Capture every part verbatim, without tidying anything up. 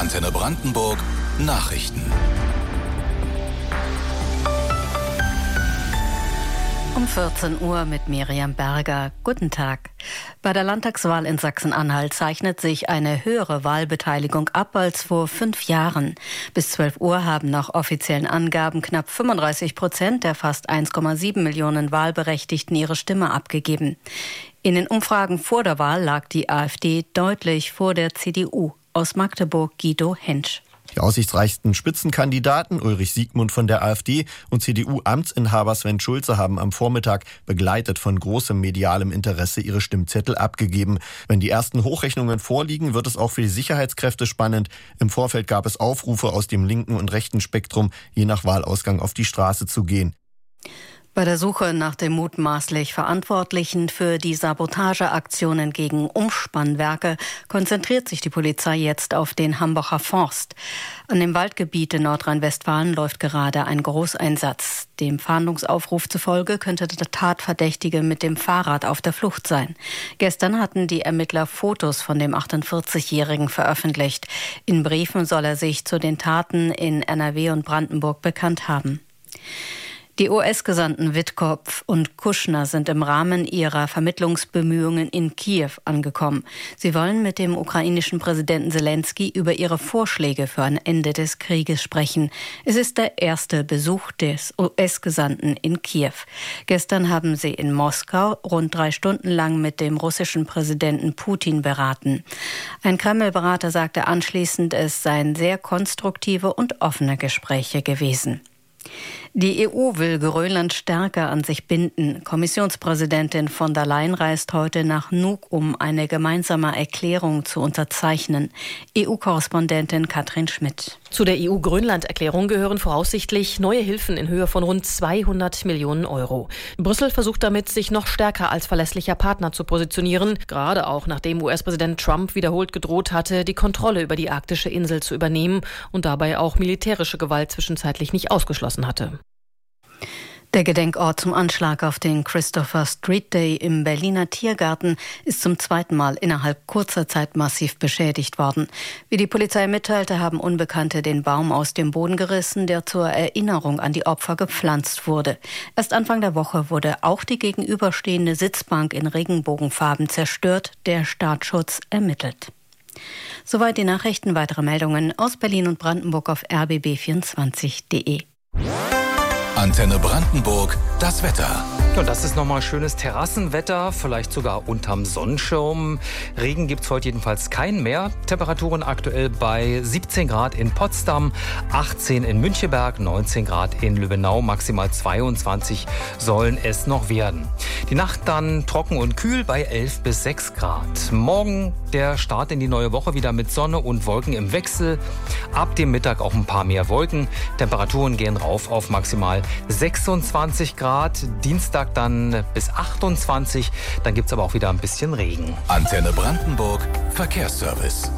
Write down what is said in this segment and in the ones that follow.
Antenne Brandenburg Nachrichten. Um vierzehn Uhr mit Miriam Berger. Guten Tag. Bei der Landtagswahl in Sachsen-Anhalt zeichnet sich eine höhere Wahlbeteiligung ab als vor fünf Jahren. Bis zwölf Uhr haben nach offiziellen Angaben knapp fünfunddreißig Prozent der fast eins Komma sieben Millionen Wahlberechtigten ihre Stimme abgegeben. In den Umfragen vor der Wahl lag die AfD deutlich vor der C D U. Aus Magdeburg Guido Hentsch. Die aussichtsreichsten Spitzenkandidaten Ulrich Siegmund von der AfD und C D U-Amtsinhaber Sven Schulze haben am Vormittag, begleitet von großem medialem Interesse, ihre Stimmzettel abgegeben. Wenn die ersten Hochrechnungen vorliegen, wird es auch für die Sicherheitskräfte spannend. Im Vorfeld gab es Aufrufe aus dem linken und rechten Spektrum, je nach Wahlausgang auf die Straße zu gehen. Bei der Suche nach dem mutmaßlich Verantwortlichen für die Sabotageaktionen gegen Umspannwerke konzentriert sich die Polizei jetzt auf den Hambacher Forst. An dem Waldgebiet in Nordrhein-Westfalen läuft gerade ein Großeinsatz. Dem Fahndungsaufruf zufolge könnte der Tatverdächtige mit dem Fahrrad auf der Flucht sein. Gestern hatten die Ermittler Fotos von dem achtundvierzigjährigen veröffentlicht. In Briefen soll er sich zu den Taten in N R W und Brandenburg bekannt haben. Die U S-Gesandten Wittkopf und Kushner sind im Rahmen ihrer Vermittlungsbemühungen in Kiew angekommen. Sie wollen mit dem ukrainischen Präsidenten Zelensky über ihre Vorschläge für ein Ende des Krieges sprechen. Es ist der erste Besuch des U S-Gesandten in Kiew. Gestern haben sie in Moskau rund drei Stunden lang mit dem russischen Präsidenten Putin beraten. Ein Kreml-Berater sagte anschließend, es seien sehr konstruktive und offene Gespräche gewesen. Die E U will Grönland stärker an sich binden. Kommissionspräsidentin von der Leyen reist heute nach Nuuk, um eine gemeinsame Erklärung zu unterzeichnen. E U-Korrespondentin Katrin Schmidt. Zu der E U-Grönland-Erklärung gehören voraussichtlich neue Hilfen in Höhe von rund zweihundert Millionen Euro. Brüssel versucht damit, sich noch stärker als verlässlicher Partner zu positionieren, gerade auch nachdem U S-Präsident Trump wiederholt gedroht hatte, die Kontrolle über die arktische Insel zu übernehmen und dabei auch militärische Gewalt zwischenzeitlich nicht ausgeschlossen hatte. Der Gedenkort zum Anschlag auf den Christopher Street Day im Berliner Tiergarten ist zum zweiten Mal innerhalb kurzer Zeit massiv beschädigt worden. Wie die Polizei mitteilte, haben Unbekannte den Baum aus dem Boden gerissen, der zur Erinnerung an die Opfer gepflanzt wurde. Erst Anfang der Woche wurde auch die gegenüberstehende Sitzbank in Regenbogenfarben zerstört, der Staatsschutz ermittelt. Soweit die Nachrichten. Weitere Meldungen aus Berlin und Brandenburg auf r b b vierundzwanzig punkt d e. Antenne Brandenburg, das Wetter. Und das ist nochmal schönes Terrassenwetter, vielleicht sogar unterm Sonnenschirm. Regen gibt es heute jedenfalls keinen mehr. Temperaturen aktuell bei siebzehn Grad in Potsdam, achtzehn in Müncheberg, neunzehn Grad in Lübbenau, maximal zweiundzwanzig sollen es noch werden. Die Nacht dann trocken und kühl bei elf bis sechs Grad. Morgen der Start in die neue Woche wieder mit Sonne und Wolken im Wechsel. Ab dem Mittag auch ein paar mehr Wolken. Temperaturen gehen rauf auf maximal sechsundzwanzig Grad. Dienstag dann bis achtundzwanzig. Dann gibt es aber auch wieder ein bisschen Regen. Antenne Brandenburg Verkehrsservice.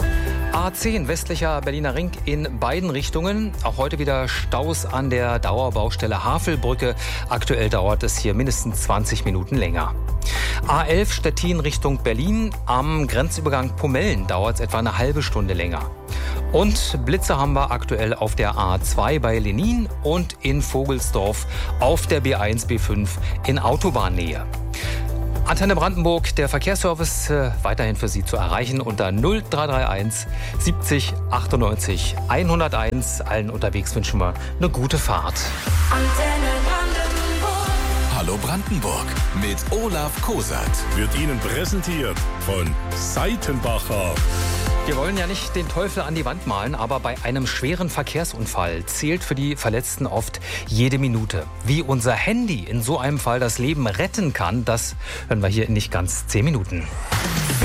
A zehn westlicher Berliner Ring in beiden Richtungen. Auch heute wieder Staus an der Dauerbaustelle Havelbrücke. Aktuell dauert es hier mindestens zwanzig Minuten länger. A elf Stettin Richtung Berlin. Am Grenzübergang Pomellen dauert es etwa eine halbe Stunde länger. Und Blitze haben wir aktuell auf der A zwei bei Lenin und in Vogelsdorf auf der B eins B fünf in Autobahnnähe. Antenne Brandenburg, der Verkehrsservice, äh, weiterhin für Sie zu erreichen unter null drei drei eins siebzig achtundneunzig hunderteins. Allen unterwegs wünschen wir eine gute Fahrt. Antenne Brandenburg. Hallo Brandenburg mit Olaf Kosat. Wird Ihnen präsentiert von Seitenbacher. Wir wollen ja nicht den Teufel an die Wand malen, aber bei einem schweren Verkehrsunfall zählt für die Verletzten oft jede Minute. Wie unser Handy in so einem Fall das Leben retten kann, das hören wir hier in nicht ganz zehn Minuten.